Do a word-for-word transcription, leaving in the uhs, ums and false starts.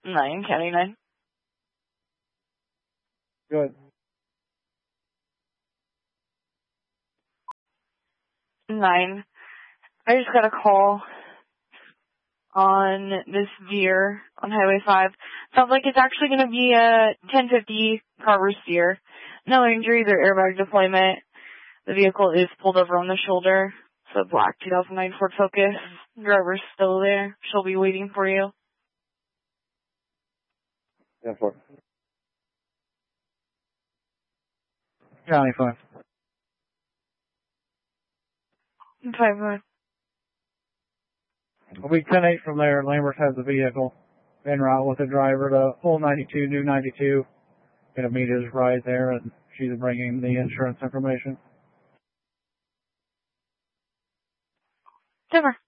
Nine, county nine. Good. Nine. I just got a call on this Veer on Highway five. Sounds like it's actually going to be a ten fifty Carver Steer. No injuries or airbag deployment. The vehicle is pulled over on the shoulder. It's a black two thousand nine Ford Focus. Driver's still there. She'll be waiting for you. Yeah, four. County five. Five one. We'll be ten eight from there. Lambert has the vehicle en route with the driver to Old ninety-two, New ninety-two. Gonna meet his ride there, and she's bringing the insurance information. Never.